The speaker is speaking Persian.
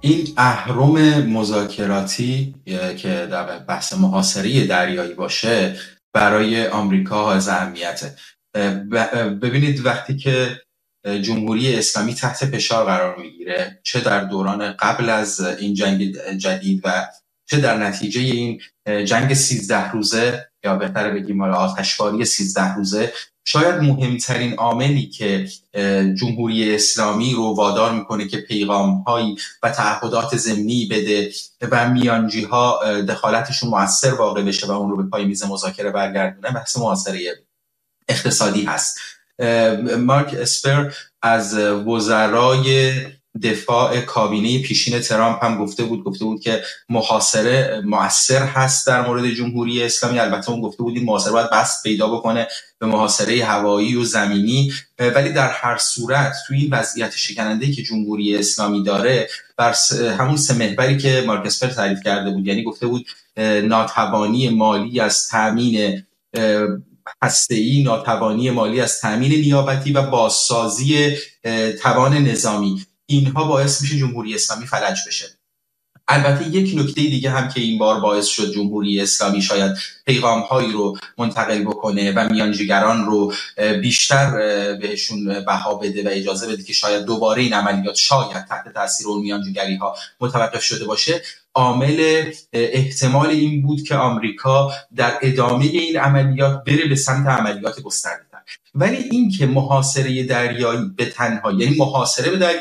این اهرم مذاکراتی که در بحث محاصره دریایی باشه برای آمریکا حائز اهمیته. ببینید وقتی که جمهوری اسلامی تحت فشار قرار میگیره، چه در دوران قبل از این جنگ جدید و چه در نتیجه این جنگ 13 روزه یا بهتر بگیم آتشباری 13 روزه، شاید مهمترین عاملی که جمهوری اسلامی رو وادار میکنه که پیغام‌هایی و تعهدات ضمنی بده و میانجی‌ها دخالتشون مؤثر واقع بشه و اون رو به پای میز مذاکره برگردونه، بحث محاصره اقتصادی هست. مارک اسپر از وزرای دفاع کابینه پیشین ترامپ هم گفته بود که محاصره مؤثر هست در مورد جمهوری اسلامی. البته اون گفته بود این محاصره باید بست پیدا بکنه به محاصره هوایی و زمینی، ولی در هر صورت توی این وضعیت شکننده‌ای که جمهوری اسلامی داره، بر همون سه محوری که مارک اسپر تعریف کرده بود، یعنی گفته بود ناتوانی مالی از تامین هسته‌ای، ناتوانی مالی از تامین نیابتی و بازسازی توان نظامی، اینها باعث میشه جمهوری اسلامی فلج بشه. البته یک نکته دیگه هم که این بار باعث شد جمهوری اسلامی شاید پیغام‌هایی رو منتقل بکنه و میانجیگران رو بیشتر بهشون بها بده و اجازه بده که شاید دوباره این عملیات شاید تحت تاثیر اون میانجیگری‌ها متوقف شده باشه، عامل احتمال این بود که آمریکا در ادامه این عملیات بره به سمت عملیات گسترده‌تر. ولی این که محاصره دریایی به تنهایی، یعنی محاصره به